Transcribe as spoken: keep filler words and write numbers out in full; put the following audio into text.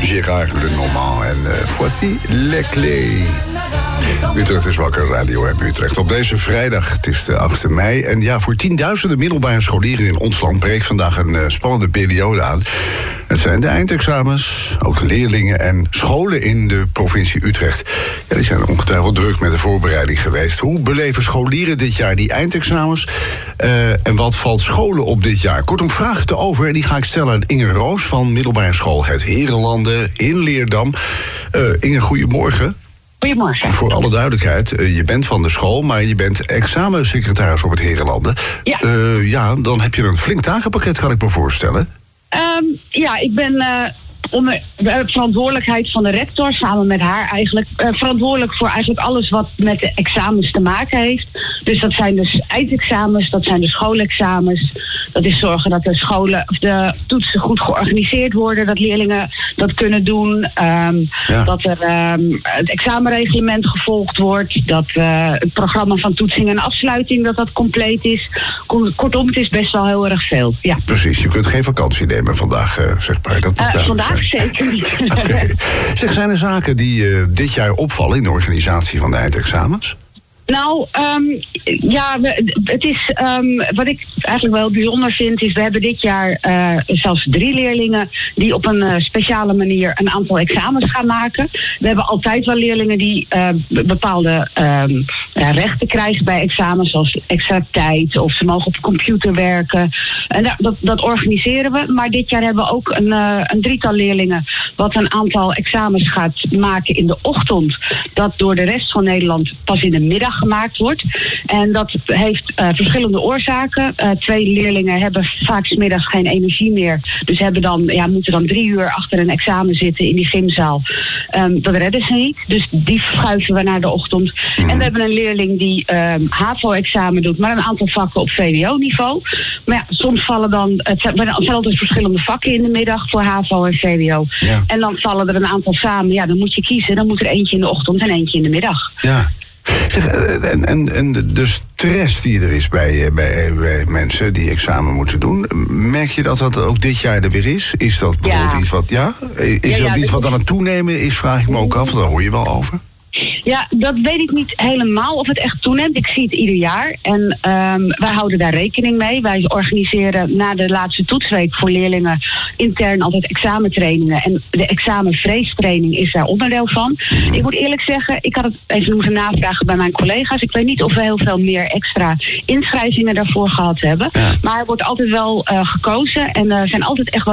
Gérard Lenormand en uh, voici les clés. Utrecht is wakker, Radio M Utrecht. Op deze vrijdag, het is de achtste mei. En ja, voor tienduizenden middelbare scholieren in ons land breekt vandaag een uh, spannende periode aan. Het zijn de eindexamens, ook leerlingen en scholen in de provincie Utrecht. Ja, die zijn ongetwijfeld druk met de voorbereiding geweest. Hoe beleven scholieren dit jaar die eindexamens? Uh, en wat valt scholen op dit jaar? Kortom, vragen te over en die ga ik stellen aan Inge Roos van middelbare school Het Herenlanden in Leerdam. Uh, Inge, goedemorgen. Goedemorgen. Voor alle duidelijkheid, je bent van de school, maar je bent examensecretaris op het Herenlanden. Ja. Uh, ja, dan heb je een flink takenpakket, kan ik me voorstellen. Um, ja, ik ben uh, onder de verantwoordelijkheid van de rector, samen met haar eigenlijk, uh, verantwoordelijk voor eigenlijk alles wat met de examens te maken heeft. Dus dat zijn dus eindexamens, dat zijn de schoolexamens. Dat is zorgen dat de scholen of de toetsen goed georganiseerd worden, dat leerlingen dat kunnen doen. Um, ja. Dat er um, het examenreglement gevolgd wordt, dat uh, het programma van toetsing en afsluiting dat dat compleet is. Kortom, het is best wel heel erg veel. Ja. Precies, je kunt geen vakantie nemen vandaag, uh, zeg maar. Dat uh, vandaag zijn. Zeker niet. Okay. Zeg, zijn er zaken die uh, dit jaar opvallen in de organisatie van de eindexamens? Nou, um, ja, het is, um, wat ik eigenlijk wel bijzonder vind, is we hebben dit jaar uh, zelfs drie leerlingen die op een uh, speciale manier een aantal examens gaan maken. We hebben altijd wel leerlingen die uh, bepaalde um, uh, rechten krijgen bij examens, zoals extra tijd of ze mogen op de computer werken. En dat, dat, dat organiseren we. Maar dit jaar hebben we ook een, uh, een drietal leerlingen wat een aantal examens gaat maken in de ochtend. Dat door de rest van Nederland pas in de middag gemaakt wordt. En dat heeft uh, verschillende oorzaken. Uh, twee leerlingen hebben vaak 's middags geen energie meer. Dus hebben dan, ja, moeten dan drie uur achter een examen zitten in die gymzaal. Um, dat redden ze niet. Dus die verschuiven we naar de ochtend. En we hebben een leerling die um, HAVO-examen doet, maar een aantal vakken op V W O-niveau. Maar ja, soms vallen dan, het zijn, er zijn altijd verschillende vakken in de middag voor HAVO en V W O. Ja. En dan vallen er een aantal samen. Ja, dan moet je kiezen. Dan moet er eentje in de ochtend en eentje in de middag. Ja. Zeg, en, en, en de stress die er is bij, bij, bij mensen die examen moeten doen, merk je dat dat ook dit jaar er weer is? Is dat bijvoorbeeld ja. iets wat, ja? Is ja, dat ja, iets wat aan het toenemen is, vraag ik me ook af, daar hoor je wel over. Ja, dat weet ik niet helemaal of het echt toeneemt. Ik zie het ieder jaar. En um, wij houden daar rekening mee. Wij organiseren na de laatste toetsweek voor leerlingen intern altijd examentrainingen. En de examenvreestraining is daar onderdeel van. Ik moet eerlijk zeggen, ik had het even moeten navragen bij mijn collega's. Ik weet niet of we heel veel meer extra inschrijvingen daarvoor gehad hebben. Ja. Maar er wordt altijd wel uh, gekozen. En er uh, zijn altijd echt wel